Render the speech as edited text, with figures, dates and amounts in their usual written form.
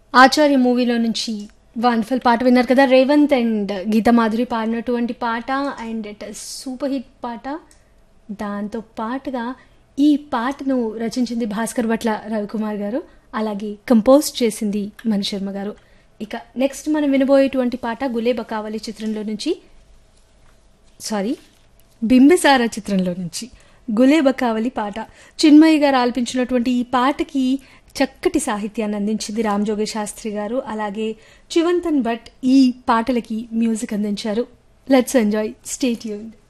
ఆచార్య మూవీలో నుంచి వండర్ఫుల్ పాట విన్నారు కదా. రేవంత్ అండ్ గీతా మాధురి పాడినటువంటి పాట అండ్ ఇట్ సూపర్ హిట్ పాట. దాంతో పాటుగా ఈ పాటను రచించింది భాస్కర్ భట్ల రవికుమార్ గారు, అలాగే కంపోజ్ చేసింది మణిశర్మ గారు. ఇక నెక్స్ట్ మనం వినబోయేటువంటి పాట గులేబ కావాలి చిత్రంలో నుంచి, సారీ బింబిసార చిత్రంలో నుంచి గులేబ కావలి పాట. చిన్మయ్య గారు ఆలపించినటువంటి ఈ పాటకి చక్కటి సాహిత్యాన్ని అందించింది రామజోగి శాస్త్రి గారు, అలాగే చివంతన్ భట్ ఈ పాటలకి మ్యూజిక్ అందించారు. Let's enjoy, stay tuned.